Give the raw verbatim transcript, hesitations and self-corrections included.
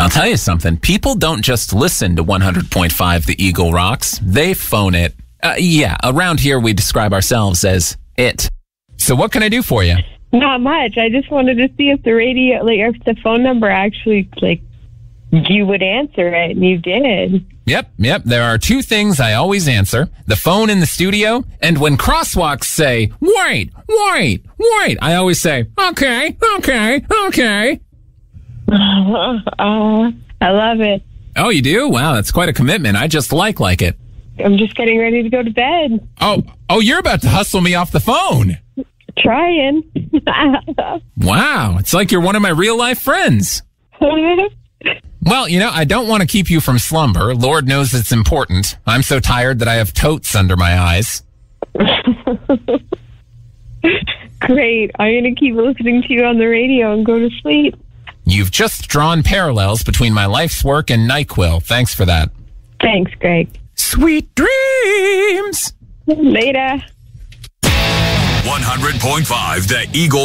I'll tell you something. People don't just listen to one hundred point five The Eagle Rocks. They phone it. Uh, yeah, around here we describe ourselves as it. So what can I do for you? Not much. I just wanted to see if the radio, like, if the phone number actually, like, you would answer it, and you did. Yep, yep. There are two things I always answer. The phone in the studio, and when crosswalks say, wait, wait, wait, I always say, okay, okay, okay. Uh, I love it. Oh, you do? Wow, that's quite a commitment. I just like like it. I'm just getting ready to go to bed. Oh, oh, you're about to hustle me off the phone. Trying. Wow, it's like you're one of my real-life friends. Well, you know, I don't want to keep you from slumber. Lord knows it's important. I'm so tired that I have totes under my eyes. Great. I'm going to keep listening to you on the radio and go to sleep. You've just drawn parallels between my life's work and NyQuil. Thanks for that. Thanks, Greg. Sweet dreams. Later. one hundred point five The Eagle